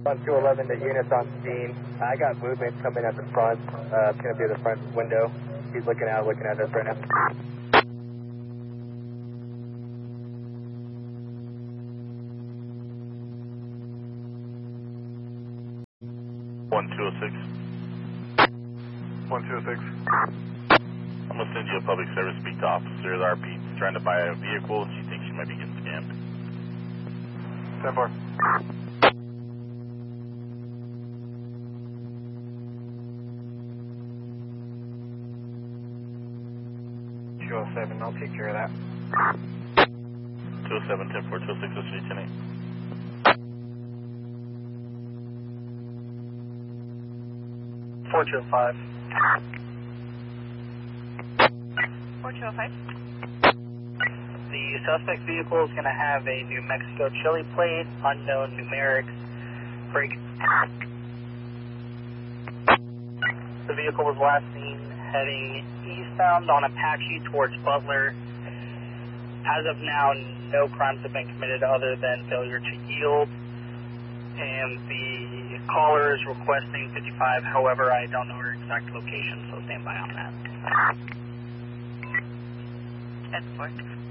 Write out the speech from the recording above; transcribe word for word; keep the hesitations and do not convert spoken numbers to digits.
On two eleven, the unit's on scene. I got movement coming at the front. Uh, it's going to be the front window. He's looking out, looking at us right now. one two oh six. one two oh six. I'm going to send you a public service speak to officer. The R P is trying to buy a vehicle and she thinks she might be getting scammed. ten four. two oh seven, I'll take care of that. two oh seven, ten four, two oh six, oh three, ten eight. four two oh five. four two oh five. The suspect vehicle is going to have a New Mexico Chili plate, unknown numerics, brake. The vehicle was last seen heading eastbound on Apache towards Butler. As of now, no crimes have been committed other than failure to yield. And the caller is requesting fifty-five, however, I don't know her exact location, so stand by on that. ten four.